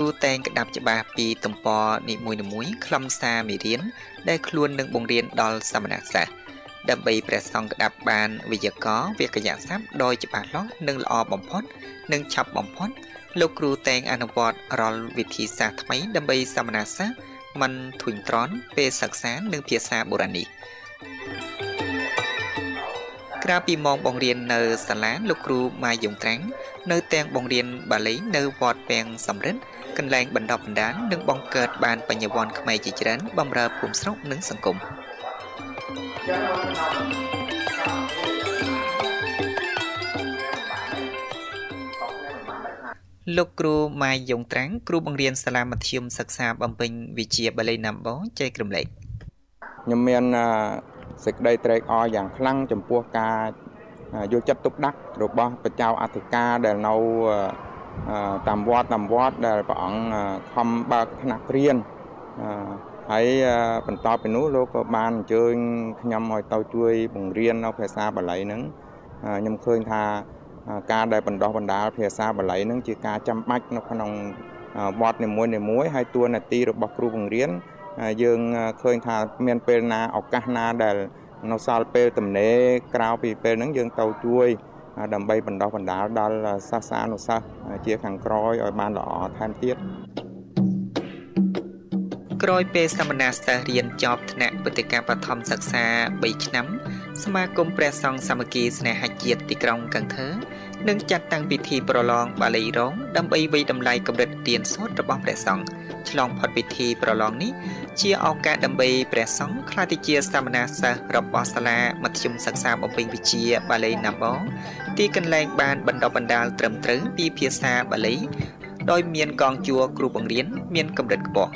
តែងក្តាប់ច្បាស់ពីទំព័រនីមួយៗខ្លឹមសារមេរៀនដែលខ្លួននឹងបង្រៀនដល់សមណសិស្សដើម្បីព្រះសង្ឃក្តាប់បានវិយាករណ៍វាក្យសព្ទដោយច្បាស់លាស់និងល្អបំផុតនិងឆាប់បំផុតលោកគ្រូតែងអនុវត្តរាល់វិធីសាស្ត្រថ្មីដើម្បីសមណសិស្សមិនធុញទ្រាន់ពេលសិក្សានឹងភាសាបុរាណនេះក្រៅពីម៉ោងបង្រៀននៅសាលាលោកគ្រូម៉ាយងត្រាំងនៅទាំងបង្រៀនបាលីនៅវត្តពាំងសំរិទ្ធកន្លែងបណ្ដុះបណ្ដាលនិងបង្កើតបានបញ្ញវន្តខ្មែរជាច្រើនបម្រើភូមិស្រុកនិងសង្គមលោកគ្រូម៉ាយងត្រាំងគ្រូបង្រៀនសាលាមធ្យមសិក្សាបំពេញវិជ្ជាបាលីណាំបចែកក្រុមលេខខ្ញុំមានសេចក្តីត្រេកអរយ៉ាងខ្លាំងចំពោះការយកចិត្តទុកដាក់របស់ព្រះចៅអធិការដែលនៅតាមវត្តដែលព្រះអង្គខំបើកថ្នាក់រៀនហើយបន្តពីនោះលោកក៏បានអញ្ជើញខ្ញុំឲ្យទៅជួយបង្រៀននៅភាសាបាលីហ្នឹងខ្ញុំឃើញថាការដែលបណ្ដុះបណ្ដាលភាសាបាលីហ្នឹងជាការចាំបាច់នៅក្នុងវត្តនីមួយហើយតួនាទីរបស់គ្រូបង្រៀនយើងឃើញថាមានពេលណាឱកាសណាដែលនៅសល់ពេលទំនេរក្រៅពីពេលហ្នឹងយើងទៅជួយដើម្បីបណ្ដុះបណ្ដាលដល់សិស្សានុសិស្សជាខាងក្រោយឲ្យបានល្អថែមទៀតក្រោយពេលសម្មនាសិស្សរៀនចប់ថ្នាក់បេតិកាបឋមសិក្សា3ឆ្នាំសមាគមព្រះសង្ឃសាមគ្គីស្នេហាជាតិទីក្រុងកន្ធើនឹងចាត់តាំងពិធីប្រឡងបាលីរងដើម្បីវិយតម្លៃកម្រិតរៀនសូត្ររបស់ព្រះសង្ឃឆ្លងផុតពិធីប្រឡងនេះជាឱកាសដើម្បីព្រះសង្ឃក្លាយទៅជាសម្មនាសិស្សរបស់សាលាមធ្យមសិក្សាបំពេញវិជ្ជាបាលីណាំបទីកន្លែងបានបណ្ដុះបណ្ដាលត្រឹមត្រូវពីភាសាបាលីដោយមានកងជួរគ្រូបង្រៀនមានកម្រិតខ្ពស់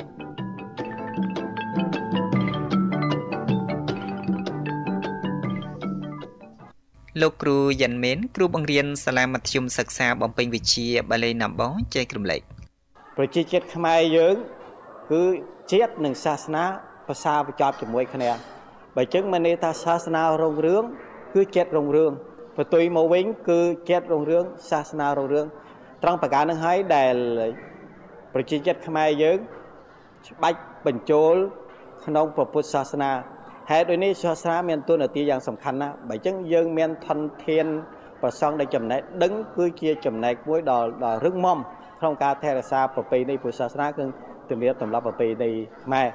លោកគ្រូយ៉ាន់មេនគ្រូបង្រៀនសាលាមធ្យមសិក្សាបំពេញវិជ្ជាបាលីណាំបចែកក្រុមលេខប្រជាជាតិខ្មែរយើងគឺជាតិនិងសាសនាភាសាប្រជាប់ជាមួយគ្នាបើចឹងមានន័យថាសាសនារុងរឿងគឺជាតិរុងរឿងបន្ទុយមកវិញគឺជាតិរុងរឿងសាសនារុងរឿងត្រង់ប្រការនឹងហើយដែលប្រជាជាតិខ្មែរយើងច្បាច់បញ្ចូលក្នុងព្រះពុទ្ធសាសនាហេតុដូចនេះសាសនាមានតួនាទីយ៉ាងសំខាន់ណាស់បើចឹងយើងមានធនធានប្រសងដែលចំណេះដឹងគឺជាចំណែកមួយដល់រឹងមាំក្នុងការថែរក្សាប្រពៃណីពុទ្ធសាសនាគឺទំនៀមទម្លាប់ប្រពៃណីខ្មែរ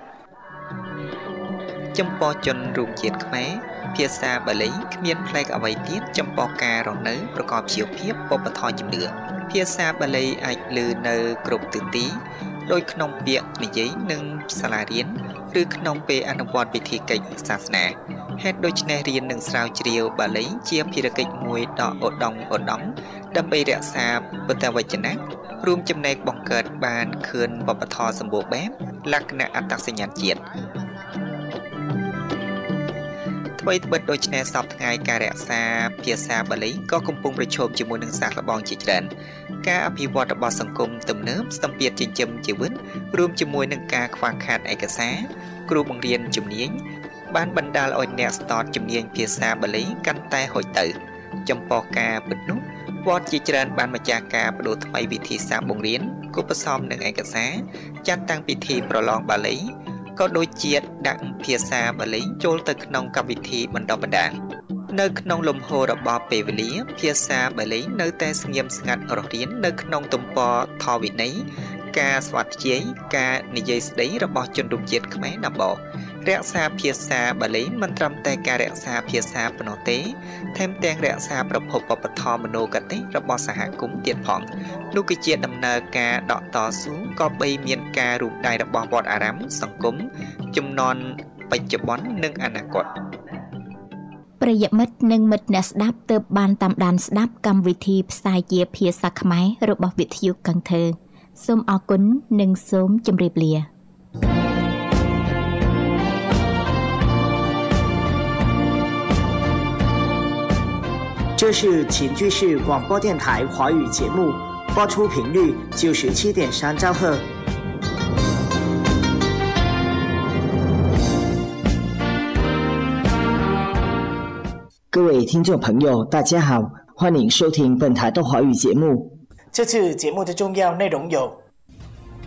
ចំពោះជនរួមជាតិខ្មែរភាសាបាលីគ្មានផ្លែកអ្វីទៀតចំពោះការរស់នៅប្រកបជីវភាពវប្បធម៌ជំនឿភាសាបាលីអាចឮនៅគ្រប់ទិសទីដោយក្នុងពាក្យនិយាយនិងសាលារៀនឬក្នុងពេលអនុវត្តពិធីកិច្ចសាសនាហេតុដូច្នេះរៀននិងស្រាវជ្រាវបាលីជាភារកិច្ចមួយដ៏ឧត្តមដើម្បីរក្សាពុទ្ធវចនៈរួមចំណែកបង្កើតបានខឿនវប្បធម៌សម្បូរបែបលក្ខណៈអត្តសញ្ញាណជាតិថ្មីត្បិតដូច្នេះសពថ្ងៃការរក្សាភាសាបាលីក៏កំពុងប្រឈមជាមួយនឹងសាកល្បងជាច្រើនការអភិវឌ្ឍរបស់សង្គមទំនើបសម្ពាធចិញ្ចឹមជីវិតរួមជាមួយនឹងការខ្វះខាតឯកសារគ្រូបង្រៀនជំនាញបានបណ្ដាលឲ្យអ្នកស្ទាត់ជំនាញភាសាបាលីកាន់តែហុចទៅចំពោះការពិតនោះវត្តជាច្រើនបានម្ចាស់ការបដូរថ្មីវិធីសាស្ត្របង្រៀនគូបផ្សំនឹងឯកសារចាត់តាំងពិធីប្រឡងបាលីក៏ដូចជាដាក់ភាសាបាលីចូលទៅក្នុងកម្មវិធីបណ្ដុះបណ្ដាលនៅក្នុងលំហូររបស់ពេលវេលាភាសាបាលីនៅតែស្ងៀមស្ងាត់រស់រាននៅក្នុងទំព័រធម៌វិន័យការស្វាធ្យាយការនិយាយស្ដីរបស់ជនរួមជាតិខ្មែរណាំបរក្សាភាសាបាលីមិនត្រឹមតែការរក្សាភាសាប៉ុណ្ណោះទេថែមទាំងរក្សាប្រភពវប្បធម៌មនោគតិរបស់សហគមន៍ទៀតផងនោះគឺជាដំណើរការដកតស៊ូក៏បីមានការរួមដៃរបស់វត្តអារាមសង្គមជំនាន់បច្ចុប្បន្ននិងអនាគតប្រិយមិត្តនិងមិត្តអ្នកស្ដាប់ទើបបានតាមដានស្ដាប់កម្មវិធីផ្សាយជាភាសាខ្មែររបស់វិទ្យុកន្ធើសូមអរគុណនិងសូមជម្រាបលា这是秦居士广播电台华语节目，播出频率97.3兆赫。各位听众朋友，大家好，欢迎收听本台的华语节目。 这次节目的重要内容有：